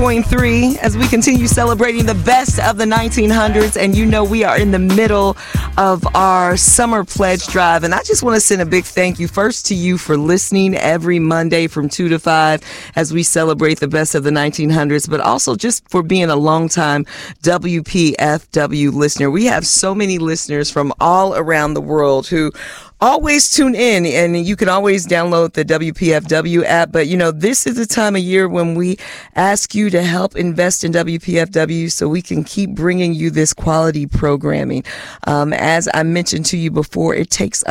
106.3 as we continue celebrating the best of the 1900s. And you know, we are in the middle of our summer pledge drive. And I just want to send a big thank you first to you for listening every Monday from 2 to 5 as we celebrate the best of the 1900s, but also just for being a longtime WPFW listener. We have so many listeners from all around the world who always tune in, and you can always download the WPFW app. But, you know, this is the time of year when we ask you to help invest in WPFW so we can keep bringing you this quality programming. As I mentioned to you before, it takes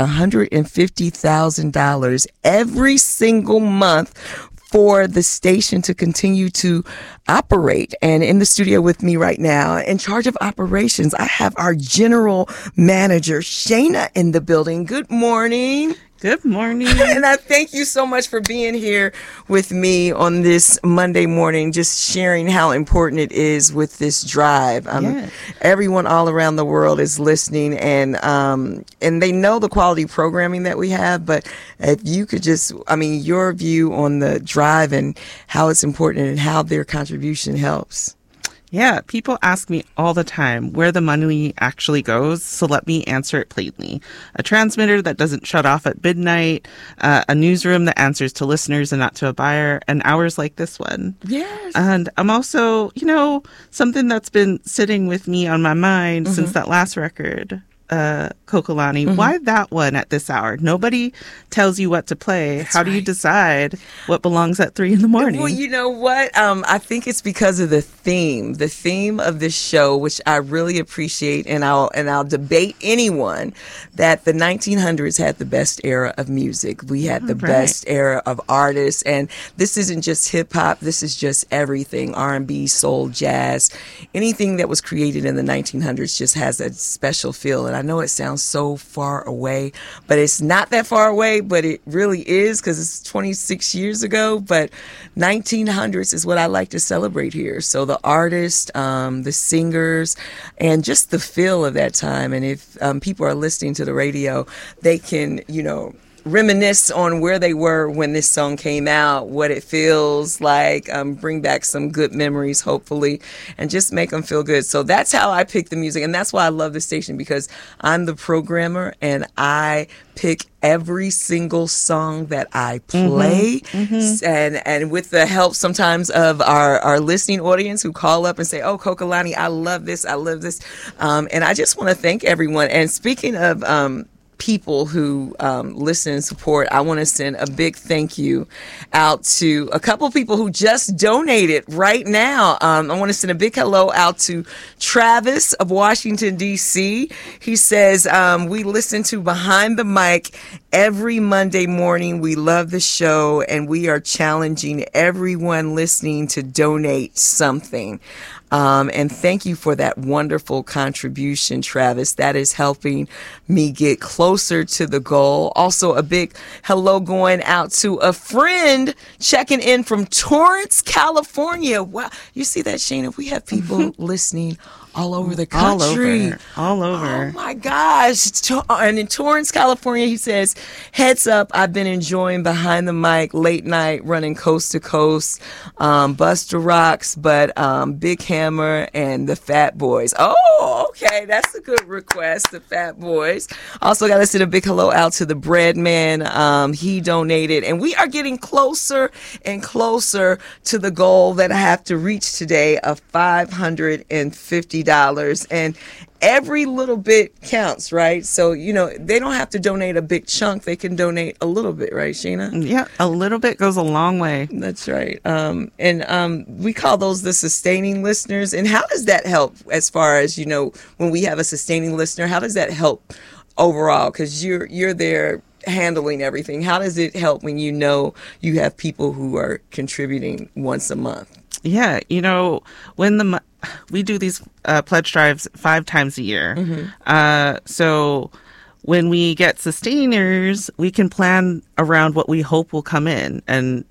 $150,000 every single month for the station to continue to operate. And in the studio with me right now, in charge of operations, I have our general manager, Shayna, in the building. Good morning. Good morning. And I thank you so much for being here with me on this Monday morning, just sharing how important it is with this drive. Yes. Everyone all around the world is listening, and they know the quality programming that we have. But if you could just, your view on the drive and how it's important and how their contribution helps. Yeah, people ask me all the time where the money actually goes, so let me answer it plainly. A transmitter that doesn't shut off at midnight, a newsroom that answers to listeners and not to a buyer, and hours like this one. Yes. And I'm also, something that's been sitting with me on my mind since that last record, Kokolani. Why that one at this hour? Nobody tells you what to play. That's How do you decide what belongs at 3 a.m? Well, you know what? I think it's because of the theme of this show, which I really appreciate, and I'll debate anyone that the 1900s had the best era of music. We had the best era of artists, and this isn't just hip hop. This is just everything: R&B, soul, jazz, anything that was created in the 1900s just has a special feel. And I know it sounds so far away, but it's not that far away, but it really is, because it's 26 years ago. But 1900s is what I like to celebrate here. So the artists, the singers, and just the feel of that time. And if people are listening to the radio, they can, reminisce on where they were when this song came out, what it feels like, bring back some good memories, hopefully, and just make them feel good. So that's how I pick the music, and that's why I love the station, because I'm the programmer and I pick every single song that I play, and with the help sometimes of our listening audience who call up and say, "Oh, Kokolani, I love this, and I just want to thank everyone. And speaking of people who listen and support, I want to send a big thank you out to a couple people who just donated right now. I want to send a big hello out to Travis of Washington, D.C. He says, we listen to Behind the Mic every Monday morning. We love the show, and we are challenging everyone listening to donate something. And thank you for that wonderful contribution, Travis. That is helping me get closer to the goal. Also, a big hello going out to a friend checking in from Torrance, California. Wow. You see that, Shayna? We have people listening all over the country. All over. Oh, my gosh. And in Torrance, California, he says, heads up, I've been enjoying Behind the Mic late night, running coast to coast, Busta Rocks, but Big Hammer and the Fat Boys. Oh, okay. That's a good request, the Fat Boys. Also got to send a big hello out to the Bread Man. He donated, and we are getting closer and closer to the goal that I have to reach today of $550. And every little bit counts, right? So, they don't have to donate a big chunk. They can donate a little bit, right, Sheena? Yeah, a little bit goes a long way. That's right. And we call those the sustaining listeners. And how does that help as far as, when we have a sustaining listener, how does that help overall? Because you're there handling everything. How does it help when you have people who are contributing once a month? Yeah, when we do these pledge drives 5 times a year. So when we get sustainers, we can plan around what we hope will come in. And,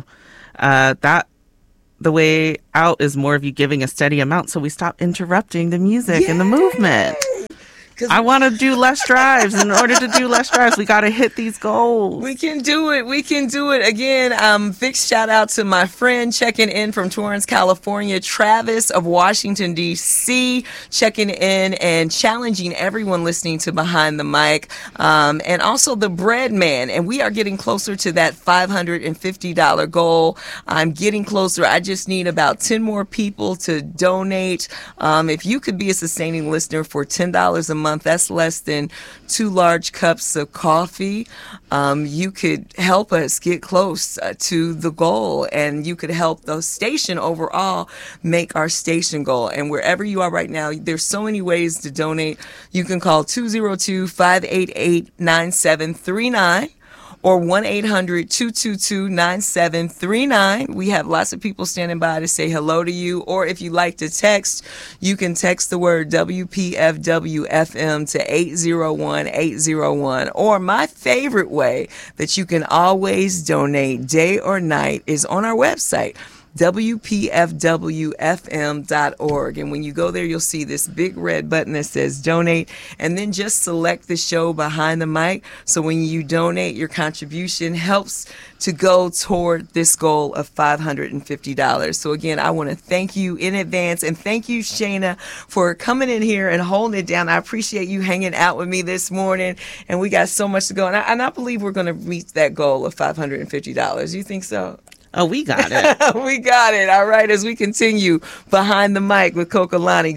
that the way out is more of you giving a steady amount, so we stop interrupting the music and the movement. I want to do less drives. In order to do less drives, we got to hit these goals. We can do it. We can do it. Again, big shout out to my friend checking in from Torrance, California, Travis of Washington, D.C., checking in and challenging everyone listening to Behind the Mic, and also the Bread Man. And we are getting closer to that $550 goal. I'm getting closer. I just need about 10 more people to donate. If you could be a sustaining listener for $10 a month, that's less than 2 large cups of coffee. You could help us get close to the goal, and you could help the station overall make our station goal. And wherever you are right now, there's so many ways to donate. You can call 202-588-9739. or 1-800-222-9739. We have lots of people standing by to say hello to you. Or if you like to text, you can text the word WPFWFM to 801-801. Or my favorite way that you can always donate day or night is on our website, WPFWFM.org. And when you go there, you'll see this big red button that says donate, and then just select the show Behind the Mic. So when you donate, your contribution helps to go toward this goal of $550. So again, I want to thank you in advance, and thank you, Shayna, for coming in here and holding it down. I appreciate you hanging out with me this morning, and we got so much to go. And I believe we're going to reach that goal of $550. You think so? Oh, we got it. We got it. All right, as we continue Behind the Mic with Kokalani.